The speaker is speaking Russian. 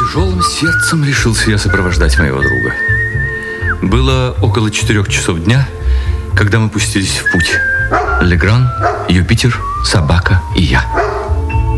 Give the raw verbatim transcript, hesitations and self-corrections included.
тяжелым сердцем решился я сопровождать моего друга. Было около четырех часов дня, когда мы пустились в путь. Легран, Юпитер, собака и я.